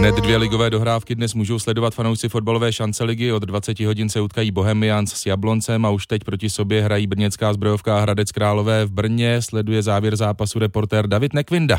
Hned 2 ligové dohrávky dnes můžou sledovat fanoušci fotbalové šance ligy. Od 20 hodin se utkají Bohemians s Jabloncem a už teď proti sobě hrají brněnská Zbrojovka a Hradec Králové v Brně. Sleduje závěr zápasu reportér David Nekvinda.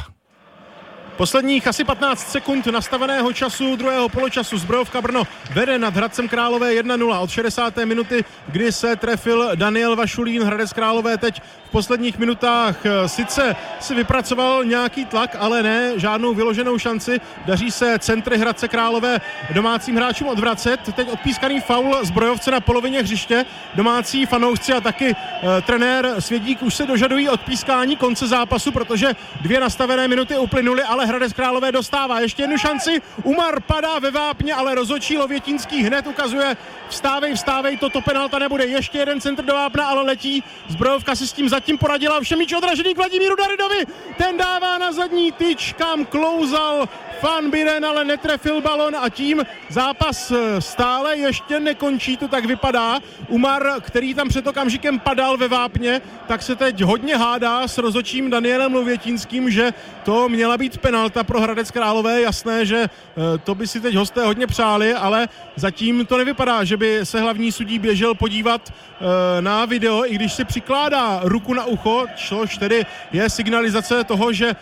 Posledních asi 15 sekund nastaveného času druhého poločasu Zbrojovka Brno vede nad Hradcem Králové 1-0 od 60. minuty, kdy se trefil Daniel Vašulín. Hradec Králové teď v posledních minutách sice si vypracoval nějaký tlak, ale ne žádnou vyloženou šanci. Daří se centry Hradce Králové domácím hráčům odvracet. Teď odpískaný faul Zbrojovce na polovině hřiště. Domácí fanoušci a taky trenér Svědík už se dožadují odpískání konce zápasu, protože 2 nastavené minuty uplynuly, ale Hradec Králové dostává ještě jednu šanci. Umar padá ve vápně, ale rozhodčí Lovětínský hned ukazuje: vstávej, toto penalta nebude. Ještě jeden centr do vápna, ale letí. Zbrojovka si s tím zatím poradila, ovšem míč odražený k Vladimíru Daridovi. Ten dává na zadní tyč, kam klouzal Van Biren, ale netrefil balon a tím zápas stále ještě nekončí, to tak vypadá. Umar, který tam před okamžikem padal ve vápně, tak se teď hodně hádá s rozhodčím Danielem Lovětínským, že to měla být penalta pro Hradec Králové. Jasné, že to by si teď hosté hodně přáli, ale zatím to nevypadá, že by se hlavní sudí běžel podívat na video, i když si přikládá ruku na ucho, což tedy je signalizace toho, že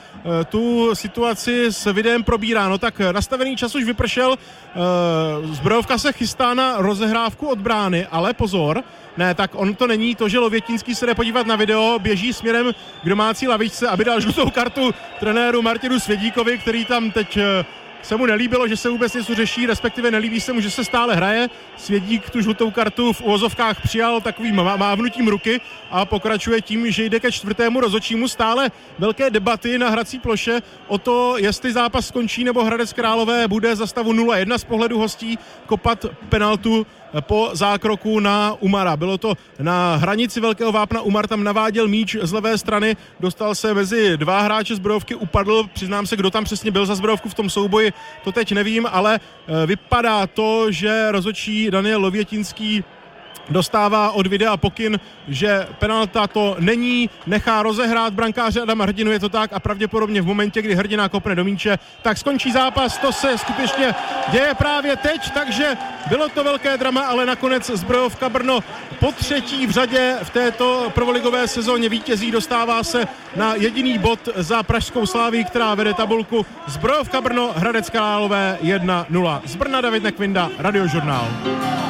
tu situaci s videem probírá. No tak nastavený čas už vypršel, Zbrojovka se chystá na rozehrávku od brány, ale pozor, ne, tak on to není to, že Lovětínský se jde podívat na video, běží směrem k domácí lavičce, aby dal žlutou kartu trenéru Martinu Svědíkovi, který tam teď se mu nelíbilo, že se vůbec něco řeší, respektive nelíbí se mu, že se stále hraje. Svědík tu žlutou kartu v uvozovkách přijal takovým mávnutím ruky a pokračuje tím, že jde ke 4. rozhodčímu. Stále velké debaty na hrací ploše o to, jestli zápas skončí nebo Hradec Králové bude za stavu 0-1 z pohledu hostí kopat penaltu po zákroku na Umara. Bylo to na hranici velkého vápna, Umar tam naváděl míč z levé strany, dostal se mezi 2 hráče Zbrojovky, upadl, přiznám se, kdo tam přesně byl za Zbrojovku v tom souboji, to teď nevím, ale vypadá to, že rozhodčí Daniel Lovětínský dostává od videa pokyn, že penalta to není, nechá rozehrát brankáře Adama Hrdinu, je to tak, a pravděpodobně v momentě, kdy Hrdina kopne do míče, tak skončí zápas. To se skutečně děje právě teď, takže bylo to velké drama, ale nakonec Zbrojovka Brno po 3. v řadě v této prvoligové sezóně vítězí, dostává se na jediný bod za pražskou Slavií, která vede tabulku. Zbrojovka Brno, Hradec Králové 1-0. Z Brna David Nekvinda, Radiožurnál.